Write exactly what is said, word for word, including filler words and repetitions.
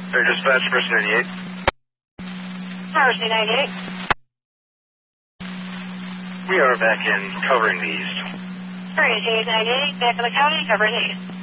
Air Dispatch, Mercy ninety-eight. Mercy ninety-eight. We are back in covering the east. Mercy ninety-eight, back in the county, covering the east.